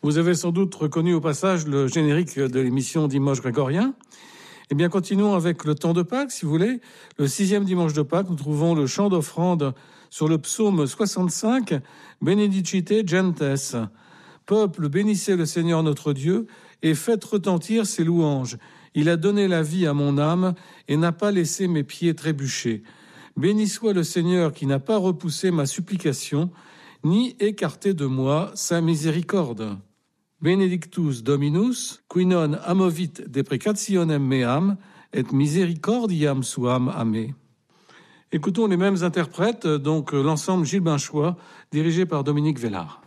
Vous avez sans doute reconnu au passage le générique de l'émission Dimanche grégorien. Eh bien, continuons avec le temps de Pâques, si vous voulez. Le 6e dimanche de Pâques, nous trouvons le chant d'offrande sur le psaume 65, Benedicite gentes. Peuple, bénissez le Seigneur notre Dieu et faites retentir ses louanges. Il a donné la vie à mon âme et n'a pas laissé mes pieds trébucher. Béni soit le Seigneur qui n'a pas repoussé ma supplication, ni écarté de moi sa miséricorde. Benedictus Dominus, qui non amovit deprecationem meam, et misericordiam suam a me. Écoutons les mêmes interprètes, donc l'ensemble Gilles Binchois, dirigé par Dominique Vellard.